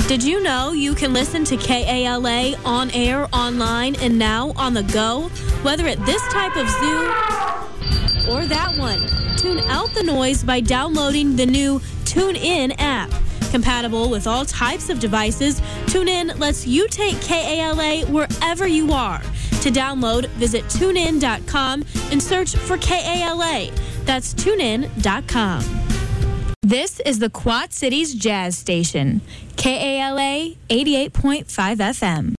Did you know you can listen to KALA on air, online, and now on the go? Whether at this type of zoo or that one, tune out the noise by downloading the new TuneIn app. Compatible with all types of devices, TuneIn lets you take KALA wherever you are. To download, visit TuneIn.com and search for KALA. That's TuneIn.com. This is the Quad Cities Jazz Station, KALA 88.5 FM.